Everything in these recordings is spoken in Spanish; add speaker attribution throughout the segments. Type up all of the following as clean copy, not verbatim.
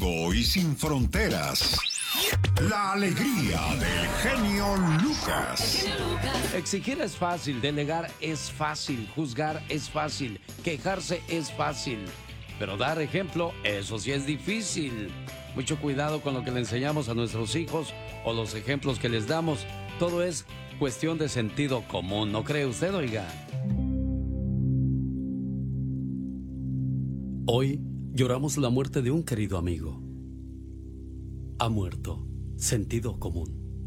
Speaker 1: contigo y sin fronteras. La alegría del genio Lucas.
Speaker 2: Exigir es fácil, delegar es fácil, juzgar es fácil, quejarse es fácil. Pero dar ejemplo, eso sí es difícil. Mucho cuidado con lo que le enseñamos a nuestros hijos o los ejemplos que les damos. Todo es cuestión de sentido común, ¿no cree usted, oiga? Hoy lloramos la muerte de un querido amigo. Ha muerto. Sentido común.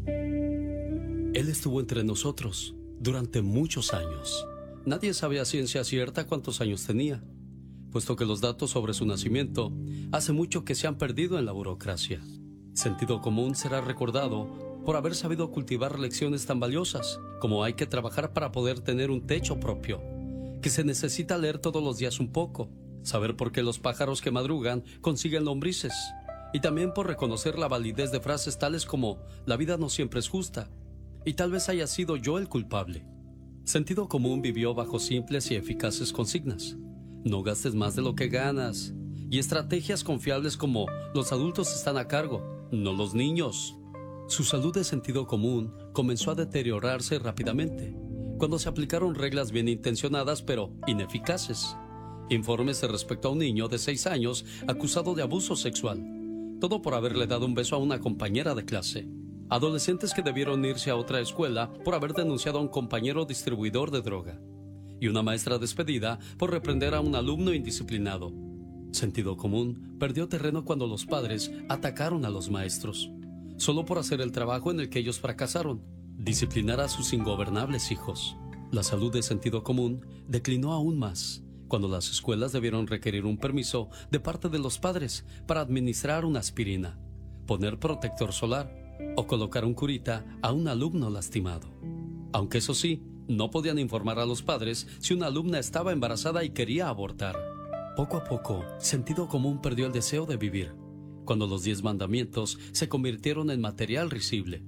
Speaker 2: Él estuvo entre nosotros durante muchos años. Nadie sabe a ciencia cierta cuántos años tenía, puesto que los datos sobre su nacimiento hace mucho que se han perdido en la burocracia. Sentido común será recordado por haber sabido cultivar lecciones tan valiosas como hay que trabajar para poder tener un techo propio, que se necesita leer todos los días un poco, saber por qué los pájaros que madrugan consiguen lombrices, y también por reconocer la validez de frases tales como «la vida no siempre es justa» y «tal vez haya sido yo el culpable». Sentido común vivió bajo simples y eficaces consignas: no gastes más de lo que ganas, y estrategias confiables como «los adultos están a cargo, no los niños». Su salud de sentido común comenzó a deteriorarse rápidamente cuando se aplicaron reglas bien intencionadas pero ineficaces. Informes respecto a un niño de 6 años acusado de abuso sexual, todo por haberle dado un beso a una compañera de clase. Adolescentes que debieron irse a otra escuela por haber denunciado a un compañero distribuidor de droga. Y una maestra despedida por reprender a un alumno indisciplinado. Sentido común perdió terreno cuando los padres atacaron a los maestros, solo por hacer el trabajo en el que ellos fracasaron: disciplinar a sus ingobernables hijos. La salud de sentido común declinó aún más cuando las escuelas debieron requerir un permiso de parte de los padres para administrar una aspirina, poner protector solar o colocar un curita a un alumno lastimado. Aunque eso sí, no podían informar a los padres si una alumna estaba embarazada y quería abortar. Poco a poco, sentido común perdió el deseo de vivir, cuando los 10 mandamientos se convirtieron en material risible.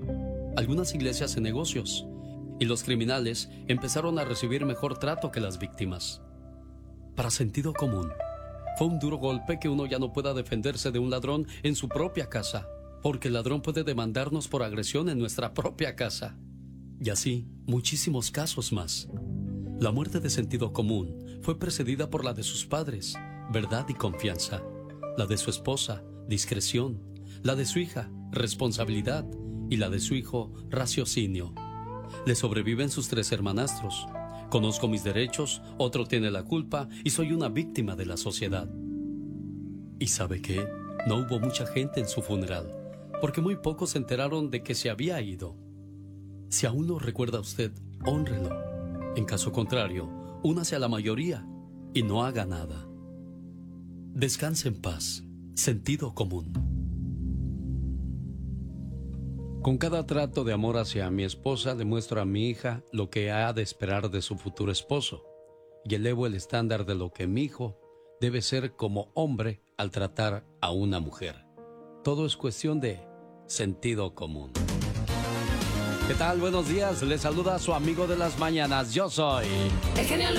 Speaker 2: Algunas iglesias en negocios, y los criminales empezaron a recibir mejor trato que las víctimas. Para sentido común, fue un duro golpe que uno ya no pueda defenderse de un ladrón en su propia casa, porque el ladrón puede demandarnos por agresión en nuestra propia casa. Y así, muchísimos casos más. La muerte de sentido común fue precedida por la de sus padres, verdad y confianza; la de su esposa, discreción; la de su hija, responsabilidad; y la de su hijo, raciocinio. Le sobreviven sus 3 hermanastros. Conozco mis derechos, otro tiene la culpa y soy una víctima de la sociedad. ¿Y sabe qué? No hubo mucha gente en su funeral, porque muy pocos se enteraron de que se había ido. Si aún lo recuerda usted, hónrelo. En caso contrario, únase a la mayoría y no haga nada. Descanse en paz. Sentido común. Con cada trato de amor hacia mi esposa, demuestro a mi hija lo que ha de esperar de su futuro esposo, y elevo el estándar de lo que mi hijo debe ser como hombre al tratar a una mujer. Todo es cuestión de sentido común. ¿Qué tal? Buenos días. Les saluda a su amigo de las mañanas. Yo soy el genio